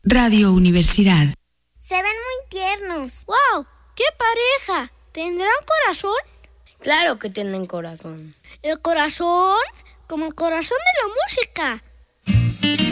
Radio Universidad. Se ven muy tiernos. ¡Wow! ¡Qué pareja! ¿Tendrán corazón? Claro que tienen corazón. ¿El corazón? Como el corazón de la música.